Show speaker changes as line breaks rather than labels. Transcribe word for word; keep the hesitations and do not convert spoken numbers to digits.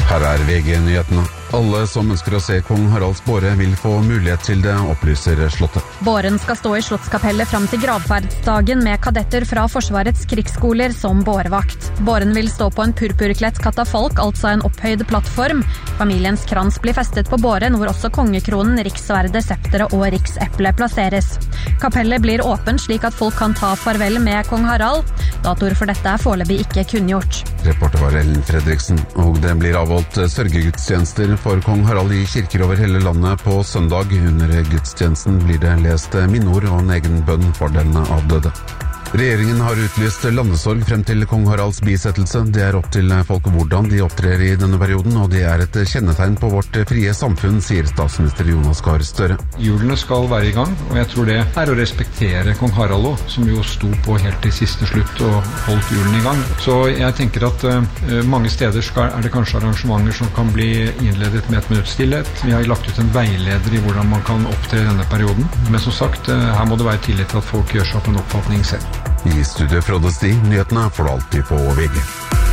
Her er V G-nyhetene. Alle som ønsker å se kong Haralds båre vil få mulighet til det, opplyser Slottet.
Båren skal stå i Slottskapellet fram til gravferdsdagen med kadetter fra Forsvarets krigsskoler som bårevakt. Båren vil stå på en purpurklett katafalk, altså en opphøyd plattform. Familiens krans blir festet på båren, hvor også kongekronen, rikssverdet, septeret og rikseplet plasseres. Kapellet blir åpent slik at folk kan ta farvel med kong Harald. Datoer for dette er foreløpig ikke kunngjort.
Reporter var Ellen Fredriksen, og det blir avholdt sørgegudstjenester for kong Harald i kirker over hele landet på søndag. Under gudstjenesten blir det lest minneord og en egen bønn for den avdøde. Regjeringen har utlyst landesorg frem til kong Haralds bisettelse. Det er opp til folk hvordan de opptrer i denne perioden, og det er et kjennetegn på vårt frie samfunn, sier statsminister Jonas Gahr Støre.
Hjulene skal være i gang, og jeg tror det er å respektere kong Harald også, som jo sto på helt til siste slutt og holdt hjulene i gang. Så jeg tenker at uh, mange steder skal, er det kanskje arrangementer som kan bli innledet med et minutts stillhet. Vi har lagt ut en veileder i hvordan man kan opptre i denne perioden, men som sagt, uh, her må det være tillit til at folk gjør seg opp en oppfatning selv.
I studio Frode Sti, nyhetene får du alltid på V G.